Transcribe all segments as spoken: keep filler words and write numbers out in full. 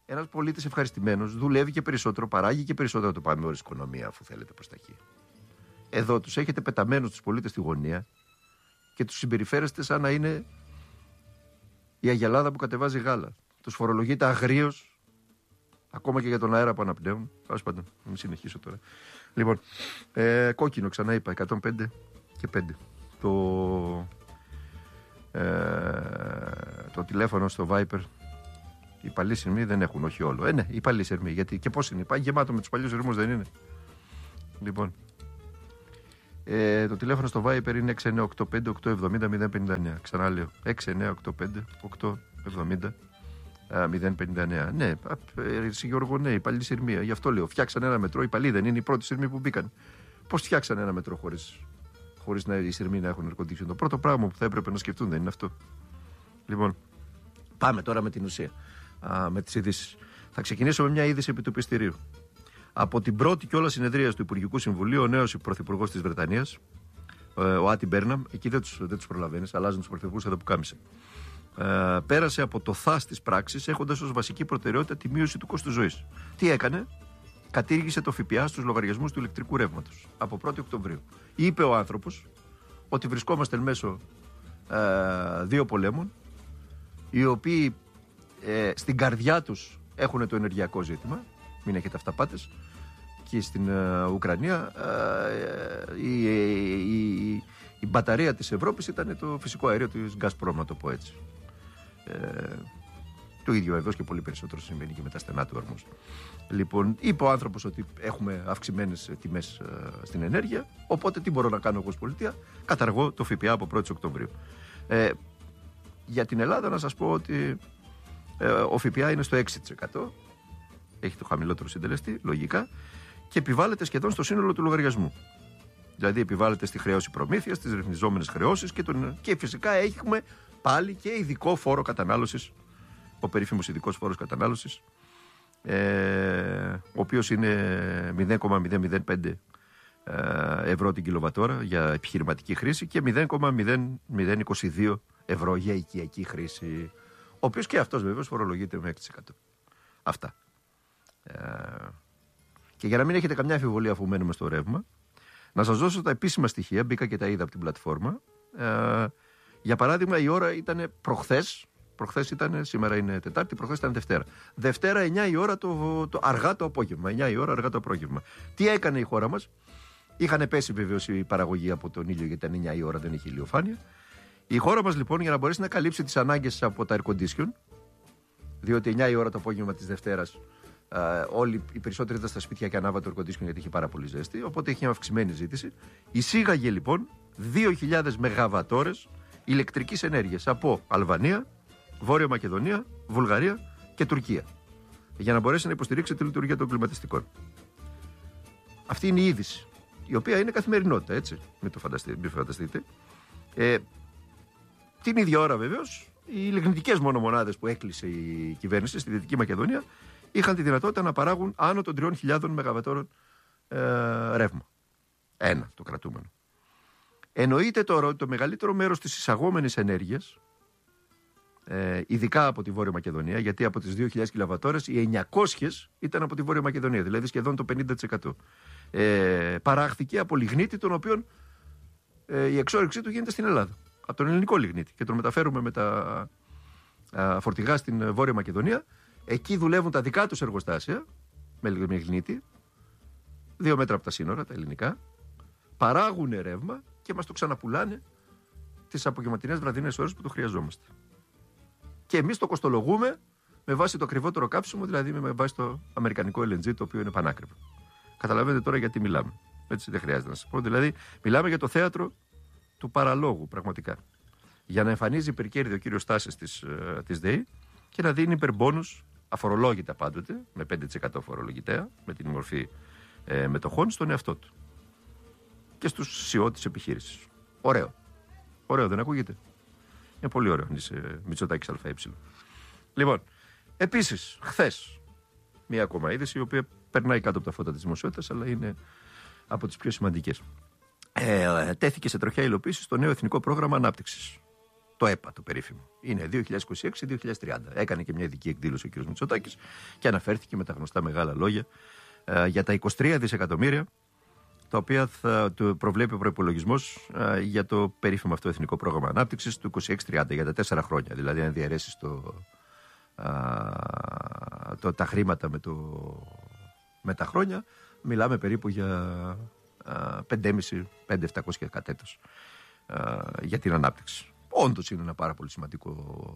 ένας πολίτης ευχαριστημένος δουλεύει και περισσότερο, παράγει και περισσότερο. Το πάμε όρις οικονομία, αφού θέλετε, προς τα εκεί. Εδώ τους έχετε πεταμένους τους πολίτες στη γωνία και τους συμπεριφέρεστε σαν να είναι η αγελάδα που κατεβάζει γάλα. Τους φορολογείτε αγρίως, ακόμα και για τον αέρα που αναπνέουν. Ας πάντων, μην συνεχίσω τώρα. Λοιπόν, ε, κόκκινο, ξανά είπα, εκατόν πέντε και πέντε. Το, ε, το τηλέφωνο στο Viper. Οι παλιοί σειρμοί δεν έχουν, όχι όλο. Ε, ναι, οι παλιοί σειρμοί. Γιατί και πώς είναι, πάει γεμάτο με τους παλιούς σειρμούς, δεν είναι? Λοιπόν, ε, το τηλέφωνο στο Viper είναι έξι εννιά οκτώ πέντε οκτώ επτά μηδέν μηδέν πέντε εννιά. Ξαναλέω, έξι εννιά οκτώ πέντε οκτώ επτά μηδέν μηδέν πέντε εννιά. Ναι, εσύ Γιώργο, ναι, οι παλιοί σειρμοί. Γι' αυτό λέω, φτιάξαν ένα μετρό. Οι παλιοί δεν είναι οι πρώτοι σειρμοί που μπήκαν. Πώς φτιάξαν ένα μετρό χωρίς, χωρίς να, οι σειρμοί να έχουν air condition? Το πρώτο πράγμα που θα έπρεπε να σκεφτούν δεν είναι αυτό? Λοιπόν, πάμε τώρα με την ουσία. Α, με τις ειδήσεις. Θα ξεκινήσω με μια είδηση επί του πιστηρίου. Από την πρώτη κιόλας συνεδρία του Υπουργικού Συμβουλίου, ο νέος πρωθυπουργός της Βρετανίας, ο Άτι Μπέρναμ, εκεί δεν τους, δεν τους προλαβαίνεις, αλλάζουν τους πρωθυπουργούς εδώ που κάμισε. Ε, πέρασε από το θας της πράξης, έχοντας ως βασική προτεραιότητα τη μείωση του κόστου ζωής. Τι έκανε? Κατήργησε το ΦΠΑ στους λογαριασμούς του ηλεκτρικού ρεύματος από πρώτη Οκτωβρίου. Είπε ο άνθρωπος ότι βρισκόμαστε εν μέσω ε, δύο πολέμων, οι οποίοι ε, στην καρδιά τους έχουν το ενεργειακό ζήτημα, μην έχετε αυταπάτες, και στην ε, Ουκρανία ε, η, η, η, η μπαταρία της Ευρώπης ήταν το φυσικό αέριο της Gazprom, να το πω έτσι. Ε, το ίδιο βεβαίως και πολύ περισσότερο συμβαίνει και με τα στενά του ορμούς. Λοιπόν, είπε ο άνθρωπος ότι έχουμε αυξημένες τιμές ε, στην ενέργεια, οπότε τι μπορώ να κάνω εγώ ως πολιτεία? Καταργώ το ΦΠΑ από πρώτη Οκτωβρίου. Ε, για την Ελλάδα να σας πω ότι ε, ο ΦΠΑ είναι στο έξι τοις εκατό, έχει το χαμηλότερο συντελεστή, λογικά, και επιβάλλεται σχεδόν στο σύνολο του λογαριασμού. Δηλαδή επιβάλλεται στη χρέωση προμήθειας, στις ρυθμιζόμενες χρεώσεις και, τον... και φυσικά έχουμε πάλι και ειδικό φόρο κατανάλωσης, ο περίφημος ειδικός φόρος κατανάλωσης, ε, ο οποίος είναι μηδέν κόμμα μηδέν μηδέν πέντε ευρώ την κιλοβατόρα για επιχειρηματική χρήση και μηδέν κόμμα μηδέν μηδέν είκοσι δύο ευρώ για οικιακή χρήση, ο οποίος και αυτός βεβαίως φορολογείται με έξι τοις εκατό. Αυτά. Ε, και για να μην έχετε καμιά αμφιβολία αφού μένουμε στο ρεύμα, να σας δώσω τα επίσημα στοιχεία, μπήκα και τα είδα από την πλατφόρμα. Ε, για παράδειγμα, η ώρα ήταν προχθές, προχθές ήταν, σήμερα είναι Τετάρτη, προχθές ήταν Δευτέρα. Δευτέρα εννιά η ώρα το, το, αργά το απόγευμα, εννιά η ώρα αργά το απόγευμα. Τι έκανε η χώρα μας? Είχαν πέσει βεβαίως η παραγωγή από τον ήλιο, γιατί ήταν εννιά η ώρα, δεν είχε ηλιοφάνεια. Η χώρα μας λοιπόν, για να μπορέσει να καλύψει τις ανάγκες από τα air condition, διότι εννιά η ώρα το απόγευμα της Δευτέρας Uh, όλοι οι περισσότεροι ήταν στα σπίτια και ανάβα το air condition γιατί είχε πάρα πολύ ζέστη, οπότε είχε αυξημένη ζήτηση. Εισήγαγε λοιπόν δύο χιλιάδες μεγαβατόρες ηλεκτρικής ενέργειας από Αλβανία, Βόρεια Μακεδονία, Βουλγαρία και Τουρκία, για να μπορέσει να υποστηρίξει τη λειτουργία των κλιματιστικών. Αυτή είναι η είδηση, η οποία είναι καθημερινότητα, έτσι, μην το φανταστείτε. Μην φανταστείτε. Ε, την ίδια ώρα βεβαίως οι λιγνητικές μόνο μονάδες που έκλεισε η κυβέρνηση στη Δυτική Μακεδονία είχαν τη δυνατότητα να παράγουν άνω των τριών χιλιάδων μεγαβατόρων ε, ρεύμα. Ένα το κρατούμενο. Εννοείται τώρα ότι το μεγαλύτερο μέρος της εισαγόμενης ενέργειας, ε, ειδικά από τη Βόρεια Μακεδονία, γιατί από τις δύο χιλιάδες κιλοβατόρες οι εννιακόσιες ήταν από τη Βόρεια Μακεδονία, δηλαδή σχεδόν το πενήντα τοις εκατό. Ε, παράχθηκε από λιγνίτη, τον οποίον ε, η εξόρυξή του γίνεται στην Ελλάδα. Από τον ελληνικό λιγνίτη. Και τον μεταφέρουμε με τα α, φορτηγά στην Βόρεια Μακεδονία. Εκεί δουλεύουν τα δικά τους εργοστάσια με λιγνίτη, δύο μέτρα από τα σύνορα, τα ελληνικά, παράγουν ρεύμα και μας το ξαναπουλάνε τις απογευματινές βραδινές ώρες που το χρειαζόμαστε. Και εμείς το κοστολογούμε με βάση το ακριβότερο κάψιμο, δηλαδή με βάση το αμερικανικό ελ εν τζι, το οποίο είναι πανάκριβο. Καταλαβαίνετε τώρα γιατί μιλάμε. Έτσι δεν χρειάζεται να σας πω. Δηλαδή, μιλάμε για το θέατρο του παραλόγου, πραγματικά. Για να εμφανίζει υπερκέρδη ο κύριος Στάσης της, ε, της ΔΕΗ και να δίνει υπερμπόνους αφορολόγητα πάντοτε, με πέντε τοις εκατό φορολογητέα, με την μορφή ε, μετοχών, στον εαυτό του. Και στους σι ι ο της επιχείρησης. Ωραίο. Ωραίο, δεν ακούγεται? Είναι πολύ ωραίο. Είσαι Μητσοτάκης ΑΕ. Λοιπόν, επίσης, χθες, μία ακόμα είδηση, η οποία περνάει κάτω από τα φώτα της δημοσιότητας, αλλά είναι από τις πιο σημαντικές. Ε, τέθηκε σε τροχιά υλοποίηση στο νέο Εθνικό Πρόγραμμα Ανάπτυξης. Το ΕΠΑ το περίφημο. Είναι δύο χιλιάδες είκοσι έξι με δύο χιλιάδες τριάντα. Έκανε και μια ειδική εκδήλωση ο κ. Μητσοτάκης και αναφέρθηκε με τα γνωστά μεγάλα λόγια ε, για τα είκοσι τρία δισεκατομμύρια τα οποία θα το προβλέπει ο προϋπολογισμός ε, για το περίφημο αυτό εθνικό πρόγραμμα ανάπτυξης του είκοσι έξι τριάντα για τα τέσσερα χρόνια. Δηλαδή, αν διαιρέσεις το, ε, το, τα χρήματα με, το, με τα χρόνια, μιλάμε περίπου για ε, πέντε χιλιάδες πεντακόσια με επτακόσια κατέτος ε, για την ανάπτυξη. Όντως είναι ένα πάρα πολύ σημαντικό,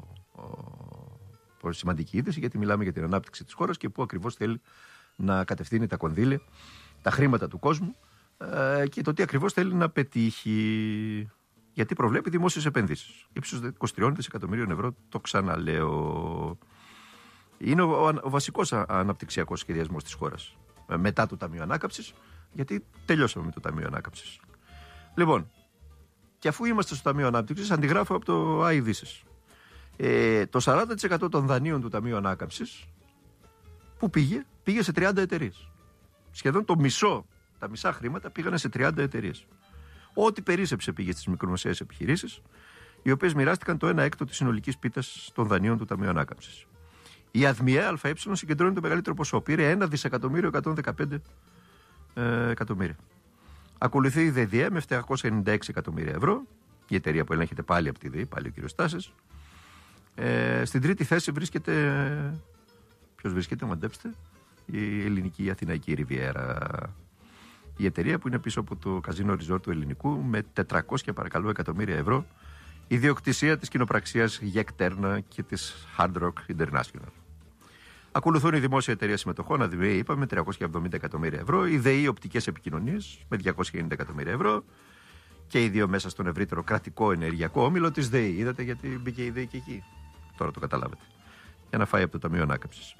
πολύ σημαντική είδηση, γιατί μιλάμε για την ανάπτυξη της χώρας και πού ακριβώς θέλει να κατευθύνει τα κονδύλια, τα χρήματα του κόσμου ε, και το τι ακριβώς θέλει να πετύχει. Γιατί προβλέπει δημόσιες επενδύσεις ύψους είκοσι τρία δισεκατομμυρίων ευρώ, το ξαναλέω. Είναι ο, ο, ο βασικός αναπτυξιακός σχεδιασμός της χώρας ε, μετά το Ταμείο Ανάκαμψης, γιατί τελειώσαμε με το Ταμείο Ανάκαμψης. Λοιπόν, και αφού είμαστε στο Ταμείο Ανάπτυξης, αντιγράφω από το ΑΕΔΙΣΕΣ. Ε, το σαράντα τοις εκατό των δανείων του Ταμείου Ανάκαμψης, που πήγε, πήγε σε τριάντα εταιρείες. Σχεδόν το μισό, τα μισά χρήματα πήγανε σε τριάντα εταιρείες. Ό,τι περίσσεψε πήγε στις μικρομεσαίες επιχειρήσεις, οι οποίες μοιράστηκαν το ένα έκτο της συνολικής πίτας των δανείων του Ταμείου Ανάκαμψης. Η ΑΔΜΙΕ ΑΕ συγκεντρώνει το μεγαλύτερο ποσό. Πήρε ένα δισεκατομμύριο εκατόν δεκαπέντε ε, εκατομμύρια. Ακολουθεί η ΔΔΕ με επτακόσια ενενήντα έξι εκατομμύρια ευρώ, η εταιρεία που ελέγχεται πάλι από τη ΔΕΗ, πάλι ο κ. Στάσης. Ε, στην τρίτη θέση βρίσκεται. Ποιος βρίσκεται, μαντέψτε, η ελληνική, η αθηναϊκή Ριβιέρα. Η εταιρεία που είναι πίσω από το καζίνο ριζόρ του Ελληνικού με τετρακόσια παρακαλώ εκατομμύρια ευρώ, ιδιοκτησία της κοινοπραξίας Γεκτέρνα και της Hard Rock International. Ακολουθούν η δημόσια εταιρεία συμμετοχών, ΑΔΜΕ, είπαμε, τριακόσια εβδομήντα εκατομμύρια ευρώ, η ΔΕΗ Οπτικές Επικοινωνίες με διακόσια ενενήντα εκατομμύρια ευρώ και οι δύο μέσα στον ευρύτερο κρατικό ενεργειακό όμιλο της ΔΕΗ. Είδατε γιατί μπήκε η ΔΕΗ και εκεί. Τώρα το καταλάβετε. Για να φάει από το Ταμείο Ανάκαμψης.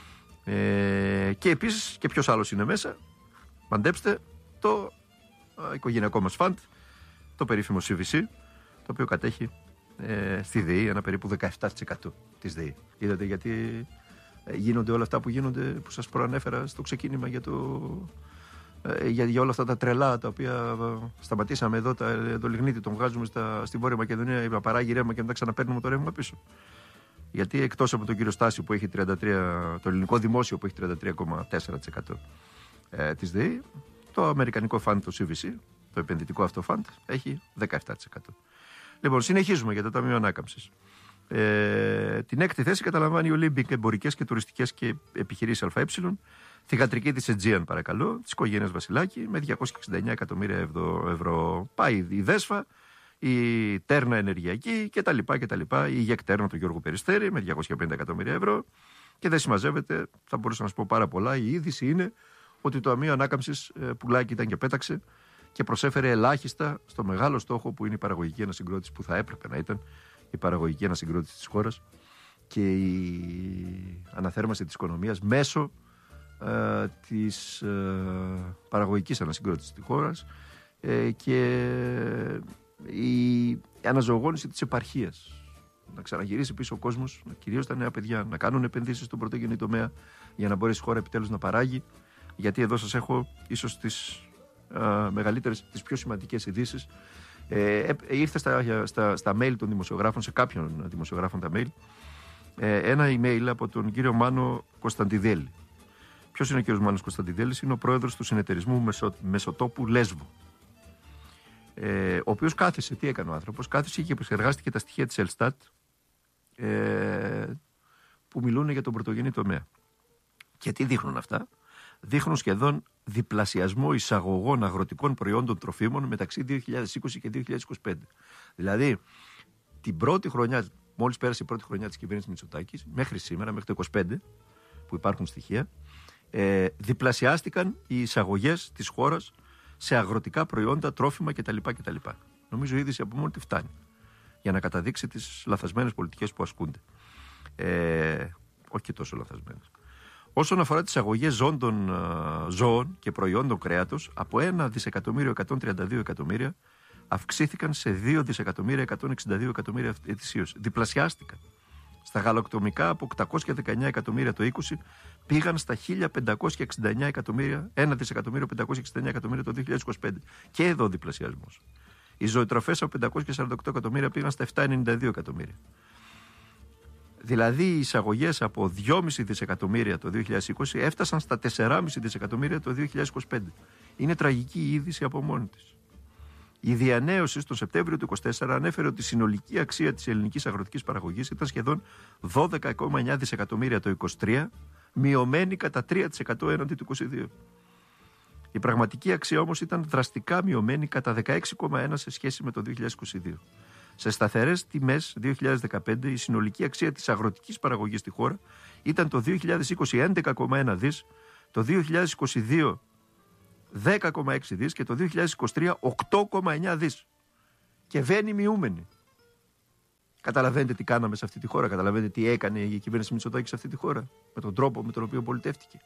Ε, και επίσης, και ποιος άλλος είναι μέσα, μαντέψτε, το α, οικογενειακό μας φαντ, το περίφημο σι βι σι, το οποίο κατέχει ε, στη ΔΕΗ ένα περίπου δεκαεπτά τοις εκατό της ΔΕΗ. Είδατε γιατί γίνονται όλα αυτά που γίνονται, που σας προανέφερα στο ξεκίνημα για, το, για, για όλα αυτά τα τρελά τα οποία σταματήσαμε εδώ, τα, το λιγνίτι τον βγάζουμε στα, στη Βόρεια Μακεδονία, να παράγει ρεύμα και μετά ξαναπαίρνουμε το ρεύμα πίσω. Γιατί εκτός από τον κύριο Στάση που έχει τριάντα τρία, το ελληνικό δημόσιο που έχει τριάντα τρία κόμμα τέσσερα τοις εκατό ε, της ΔΕΗ, το αμερικανικό φαντ, το σι βι σι, το επενδυτικό αυτό φαντ, έχει δεκαεπτά τοις εκατό. Λοιπόν, συνεχίζουμε για το Ταμείο Ανάκαμψης. Ε, την έκτη θέση καταλαμβάνει η Olympic Εμπορικές και Τουριστικές και Επιχειρήσεις ΑΕ, θυγατρική της Aegean, παρακαλώ, της οικογένειας Βασιλάκη, με διακόσια εξήντα εννέα εκατομμύρια ευρώ. Πάει η Δέσφα, η Τέρνα Ενεργειακή κτλ. κτλ. Η Γεκτέρνα του Γιώργου Περιστέρη με διακόσια πενήντα εκατομμύρια ευρώ. Και δεν συμμαζεύεται, θα μπορούσα να σας πω πάρα πολλά. Η είδηση είναι ότι το Ταμείο Ανάκαμψης πουλάκι ήταν και πέταξε και προσέφερε ελάχιστα στο μεγάλο στόχο που είναι η παραγωγική ανασυγκρότηση, που θα έπρεπε να ήταν η παραγωγική ανασυγκρότηση της χώρας και η αναθέρμανση της οικονομίας μέσω ε, της ε, παραγωγικής ανασυγκρότησης της χώρας ε, και η αναζωογόνηση της επαρχίας. Να ξαναγυρίσει πίσω ο κόσμος, κυρίως τα νέα παιδιά, να κάνουν επενδύσεις στον πρωτογενή τομέα για να μπορέσει η χώρα επιτέλους να παράγει. Γιατί εδώ σας έχω ίσως τις ε, μεγαλύτερες, τις πιο σημαντικές ειδήσεις. Ε, ήρθε στα, στα, στα mail των δημοσιογράφων, σε κάποιον δημοσιογράφων τα mail, ε, ένα email από τον κύριο Μάνο Κωνσταντιδέλη. Ποιος είναι ο κύριος Μάνος Κωνσταντιδέλης? Είναι ο πρόεδρος του συνεταιρισμού Μεσο, Μεσοτόπου Λέσβο. Ε, ο οποίος κάθισε, τι έκανε ο άνθρωπος? Κάθισε και επεξεργάστηκε τα στοιχεία της Ελστάτ ε, που μιλούν για τον πρωτογενή τομέα. Και τι δείχνουν αυτά? Δείχνουν σχεδόν διπλασιασμό εισαγωγών αγροτικών προϊόντων τροφίμων μεταξύ δύο χιλιάδες είκοσι και δύο χιλιάδες είκοσι πέντε. Δηλαδή, την πρώτη χρονιά, μόλις πέρασε η πρώτη χρονιά της κυβέρνησης Μητσοτάκης, μέχρι σήμερα, μέχρι το είκοσι πέντε, που υπάρχουν στοιχεία, ε, διπλασιάστηκαν οι εισαγωγές της χώρας σε αγροτικά προϊόντα, τρόφιμα κτλ. κτλ. Νομίζω η είδηση από μόνη τη φτάνει για να καταδείξει τις λαθασμένες πολιτικές που ασκούνται. Ε, όχι και τόσο λαθασμένες. Όσον αφορά τις αγωγές ζώντων ζώων και προϊόντων κρέατος, από ένα δισεκατομμύριο εκατόν τριάντα δύο εκατομμύρια αυξήθηκαν σε δύο δισεκατομμύρια εκατόν εξήντα δύο εκατομμύρια ετησίως. Διπλασιάστηκαν. Στα γαλακτομικά από οκτακόσια δεκαεννέα εκατομμύρια το είκοσι πήγαν στα χίλια πεντακόσια εξήντα εννέα εκατομμύρια, ένα δισεκατομμύριο πεντακόσια εξήντα εννέα εκατομμύρια το δύο χιλιάδες είκοσι πέντε. Και εδώ διπλασιασμός. Οι ζωοτροφές από πεντακόσια σαράντα οκτώ εκατομμύρια πήγαν στα επτακόσια ενενήντα δύο εκατομμύρια. Δηλαδή οι εισαγωγές από δυόμισι δισεκατομμύρια το δύο χιλιάδες είκοσι έφτασαν στα τέσσερα κόμμα πέντε δισεκατομμύρια το δύο χιλιάδες είκοσι πέντε. Είναι τραγική η είδηση από μόνη της. Η διανέωση στο Σεπτέμβριο του είκοσι τέσσερα ανέφερε ότι η συνολική αξία της ελληνικής αγροτικής παραγωγής ήταν σχεδόν δώδεκα κόμμα εννέα δισεκατομμύρια το είκοσι τρία, μειωμένη κατά τρία τοις εκατό έναντι του είκοσι δύο. Η πραγματική αξία όμως ήταν δραστικά μειωμένη κατά δεκαέξι κόμμα ένα σε σχέση με το δύο χιλιάδες είκοσι δύο. Σε σταθερές τιμές δύο χιλιάδες δεκαπέντε η συνολική αξία της αγροτικής παραγωγής στη χώρα ήταν το δύο χιλιάδες είκοσι έντεκα κόμμα ένα δις, το δύο χιλιάδες είκοσι δύο δέκα κόμμα έξι δις και το δύο χιλιάδες είκοσι τρία οκτώ κόμμα εννέα δις. Και βαίνει μειούμενη. Καταλαβαίνετε τι κάναμε σε αυτή τη χώρα, καταλαβαίνετε τι έκανε η κυβέρνηση Μητσοτάκη σε αυτή τη χώρα, με τον τρόπο με τον οποίο πολιτεύτηκε.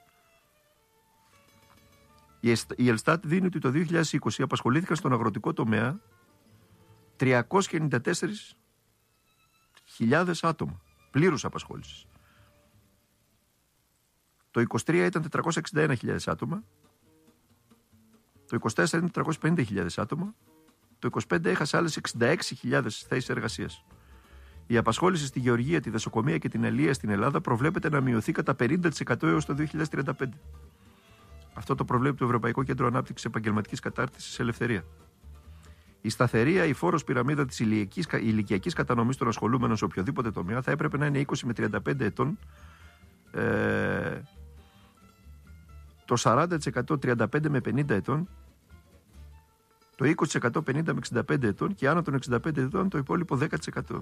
Η Ελστάτ δίνει ότι το δύο χιλιάδες είκοσι απασχολήθηκαν στον αγροτικό τομέα τριακόσιες ενενήντα τέσσερις χιλιάδες άτομα πλήρους απασχόλησης. Το είκοσι τρία ήταν τετρακόσιες εξήντα ένα χιλιάδες άτομα, το είκοσι τέσσερα ήταν τετρακόσιες πενήντα χιλιάδες άτομα, το είκοσι πέντε έχασε άλλες εξήντα έξι χιλιάδες θέσεις εργασίας. Η απασχόληση στη γεωργία, τη δασοκομεία και την αλεία στην Ελλάδα προβλέπεται να μειωθεί κατά πενήντα τοις εκατό έως το δύο χιλιάδες τριάντα πέντε. Αυτό το προβλέπει το Ευρωπαϊκό Κέντρο Ανάπτυξης Επαγγελματικής Κατάρτισης Ελευθερία. Η σταθερή αηφόρος πυραμίδα της ηλικιακής κατανομής των ασχολούμενων σε οποιοδήποτε τομέα θα έπρεπε να είναι είκοσι με τριάντα πέντε ετών, ε, το σαράντα τοις εκατό τριάντα πέντε με πενήντα ετών, το είκοσι τοις εκατό πενήντα με εξήντα πέντε ετών και άνω των εξήντα πέντε ετών το υπόλοιπο δέκα τοις εκατό.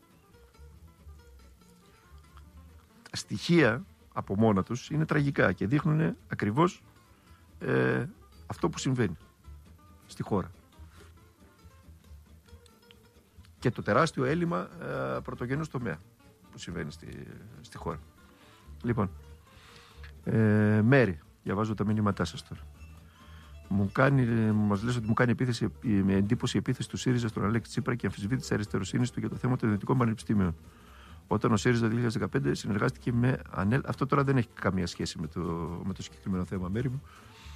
Τα στοιχεία από μόνα τους είναι τραγικά και δείχνουν ακριβώς ε, αυτό που συμβαίνει στη χώρα. Και το τεράστιο έλλειμμα ε, πρωτογενούς τομέα που συμβαίνει στη, στη χώρα. Λοιπόν, ε, Μέρη, διαβάζω τα μηνύματά σας τώρα. Μου κάνει, μας λες ότι μου κάνει επίθεση, με εντύπωση η επίθεση του ΣΥΡΙΖΑ στον Αλέξη Τσίπρα και αμφισβήτηση της αριστεροσύνης του για το θέμα των ιδιωτικών πανεπιστήμιων. Όταν ο ΣΥΡΙΖΑ το δύο χιλιάδες δεκαπέντε συνεργάστηκε με ΑΝΕΛ. Αυτό τώρα δεν έχει καμία σχέση με το, με το συγκεκριμένο θέμα, Μέρη μου.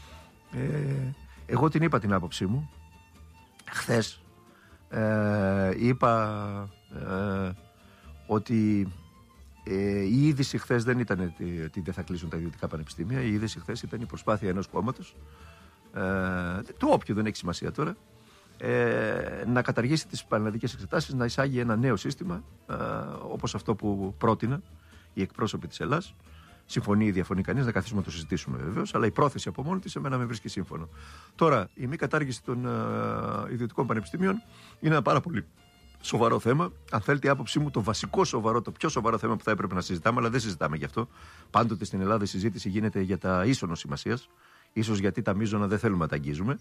Ε, εγώ την είπα την άποψή μου. Χθες ε, είπα ε, ότι ε, η είδηση χθες δεν ήταν ότι δεν θα κλείσουν τα ιδιωτικά πανεπιστήμια. Η είδηση χθες ήταν η προσπάθεια ενός κόμματος, ε, του όποιου δεν έχει σημασία τώρα, ε, να καταργήσει τις πανελλαδικές εξετάσεις, να εισάγει ένα νέο σύστημα, ε, όπως αυτό που πρότειναν οι εκπρόσωποι της Ελλάδας. Συμφωνεί ή διαφωνεί κανείς, να καθίσουμε να το συζητήσουμε βεβαίως, αλλά η πρόθεση από μόνη της εμένα με βρίσκει σύμφωνο. Τώρα, η μη κατάργηση των ε, ιδιωτικών πανεπιστήμιων είναι ένα πάρα πολύ σοβαρό θέμα. Αν θέλετε, η άποψή μου, το βασικό σοβαρό, το πιο σοβαρό θέμα που θα έπρεπε να συζητάμε, αλλά δεν συζητάμε γι' αυτό. Πάντοτε στην Ελλάδα η συζήτηση γίνεται για τα ίσονος σημασίας, ίσως γιατί τα μείζωνα δεν θέλουμε να τα αγγίζουμε.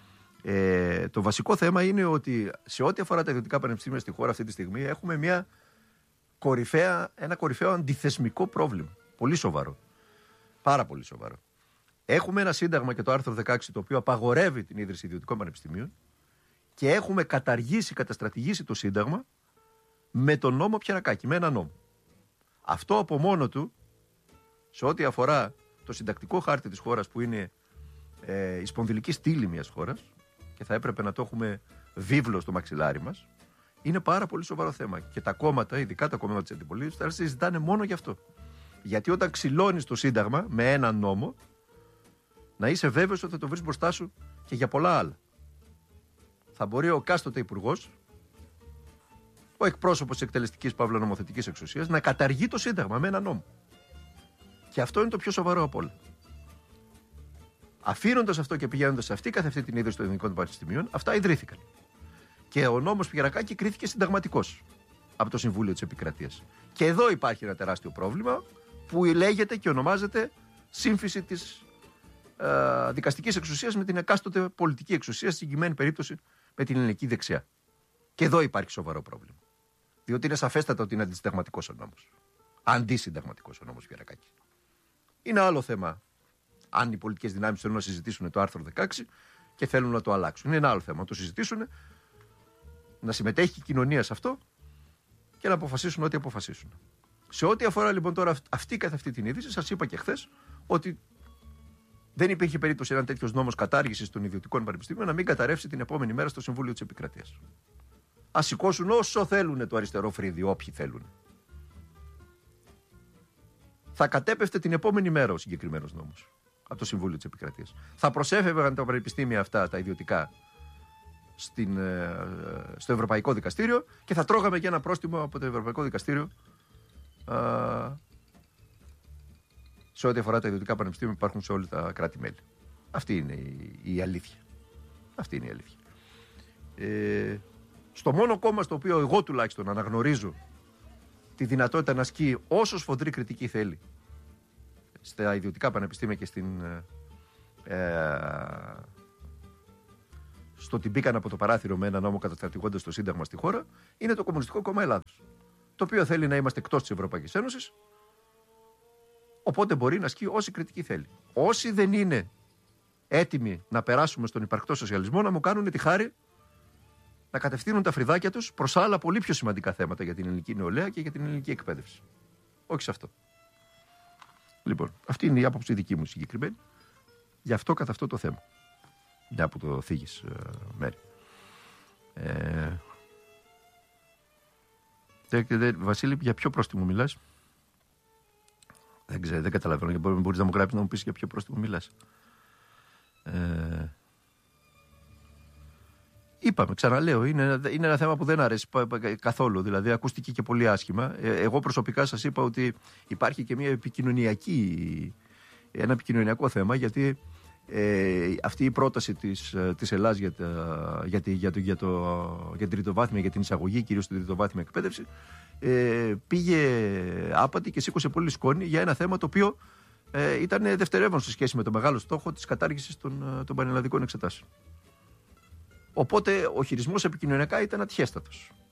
Ε, το βασικό θέμα είναι ότι σε ό,τι αφορά τα ιδιωτικά πανεπιστήμια στη χώρα αυτή τη στιγμή, έχουμε μια κορυφαία, ένα κορυφαίο αντιθεσμικό πρόβλημα. Πολύ σοβαρό. Πάρα πολύ σοβαρό. Έχουμε ένα σύνταγμα και το άρθρο δεκαέξι το οποίο απαγορεύει την ίδρυση ιδιωτικών πανεπιστημίων και έχουμε καταργήσει, καταστρατηγήσει το σύνταγμα με τον νόμο Πιερακάκη, με ένα νόμο. Αυτό από μόνο του, σε ό,τι αφορά το συντακτικό χάρτη της χώρας που είναι ε, η σπονδυλική στήλη μιας χώρας και θα έπρεπε να το έχουμε βίβλο στο μαξιλάρι μας, είναι πάρα πολύ σοβαρό θέμα. Και τα κόμματα, ειδικά τα κόμματα της αντιπολίτευσης, θα συζητάνε μόνο γι' αυτό. Γιατί όταν ξυλώνεις το σύνταγμα με έναν νόμο, να είσαι βέβαιος ότι θα το βρεις μπροστά σου και για πολλά άλλα. Θα μπορεί ο κάστοτε υπουργός, ο εκπρόσωπος της εκτελεστικής παύλα νομοθετικής εξουσίας, να καταργεί το σύνταγμα με έναν νόμο. Και αυτό είναι το πιο σοβαρό από όλα. Αφήνοντας αυτό και πηγαίνοντας σε αυτή καθ' αυτή την ίδρυση των ελληνικών πανεπιστημίων, αυτά ιδρύθηκαν. Και ο νόμος Πιερακάκη κρίθηκε συνταγματικός από το Συμβούλιο της Επικρατείας. Και εδώ υπάρχει ένα τεράστιο πρόβλημα που λέγεται και ονομάζεται σύμφυση της ε, δικαστικής εξουσίας με την εκάστοτε πολιτική εξουσία, στη συγκεκριμένη περίπτωση με την ελληνική δεξιά. Και εδώ υπάρχει σοβαρό πρόβλημα. Διότι είναι σαφέστατα ότι είναι αντισυνταγματικός ο νόμος. Αντισυνταγματικός ο νόμος Πιερακάκη. Είναι άλλο θέμα αν οι πολιτικές δυνάμεις θέλουν να συζητήσουν το άρθρο δεκαέξι και θέλουν να το αλλάξουν. Είναι ένα άλλο θέμα να το συζητήσουν, να συμμετέχει η κοινωνία σε αυτό και να αποφασίσουν ό,τι αποφασίσουν. Σε ό,τι αφορά λοιπόν τώρα αυτή καθ' αυτή την είδηση, σας είπα και χθες ότι δεν υπήρχε περίπτωση ένα τέτοιο νόμο κατάργηση των ιδιωτικών πανεπιστήμιων να μην καταρρεύσει την επόμενη μέρα στο Συμβούλιο της Επικρατείας. Ας σηκώσουν όσο θέλουν το αριστερό φρύδι, όποιοι θέλουν. Θα κατέπεφτε την επόμενη μέρα ο συγκεκριμένος νόμος από το Συμβούλιο της Επικρατείας. Θα προσέφευγαν τα πανεπιστήμια αυτά, τα ιδιωτικά, στην, στο Ευρωπαϊκό Δικαστήριο και θα τρώγαμε και ένα πρόστιμο από το Ευρωπαϊκό Δικαστήριο α, σε ό,τι αφορά τα ιδιωτικά πανεπιστήμια που υπάρχουν σε όλα τα κράτη-μέλη. Αυτή είναι η, η αλήθεια. Αυτή είναι η αλήθεια. Ε, στο μόνο κόμμα στο οποίο εγώ τουλάχιστον αναγνωρίζω τη δυνατότητα να ασκεί όσο σφοδρή κριτική θέλει στα ιδιωτικά πανεπιστήμια και στην, ε, στο ότι μπήκαν από το παράθυρο με ένα νόμο καταστρατηγώντας το Σύνταγμα στη χώρα, είναι το Κομμουνιστικό Κόμμα Ελλάδος, το οποίο θέλει να είμαστε εκτός της Ευρωπαϊκής Ένωσης, οπότε μπορεί να ασκεί όση κριτική θέλει. Όσοι δεν είναι έτοιμοι να περάσουμε στον υπαρκτό σοσιαλισμό, να μου κάνουν τη χάρη να κατευθύνουν τα φρυδάκια τους προς άλλα πολύ πιο σημαντικά θέματα για την ελληνική νεολαία και για την ελληνική εκπαίδευση. Όχι σε αυτό. Λοιπόν, αυτή είναι η άποψη δική μου συγκεκριμένη. Γι' αυτό κατά αυτό το θέμα. Μια που το θίγεις, ε, Μέρη. Ε, δε, δε, Βασίλη, για ποιο πρόστιμο μιλάς? Δεν ξέρω, δεν καταλαβαίνω. Μπορείς να μου γράψεις να μου πεις για ποιο πρόστιμο μιλάς. Ε, Είπαμε, ξαναλέω, είναι, είναι ένα θέμα που δεν αρέσει καθόλου. Δηλαδή, ακούστηκε και πολύ άσχημα. Ε, εγώ προσωπικά σας είπα ότι υπάρχει και μια επικοινωνιακή, ένα επικοινωνιακό θέμα, γιατί ε, αυτή η πρόταση της, της Ελλάδας για, για, για, το, για, το, για την τριτοβάθμια, για την εισαγωγή κυρίως στην τριτοβάθμια εκπαίδευση, ε, πήγε άπατη και σήκωσε πολύ σκόνη για ένα θέμα το οποίο ε, ήταν δευτερεύον σε σχέση με το μεγάλο στόχο της κατάργησης των, των πανελλαδικών εξετάσεων. Οπότε ο χειρισμός επικοινωνιακά ήταν ατυχέστατος.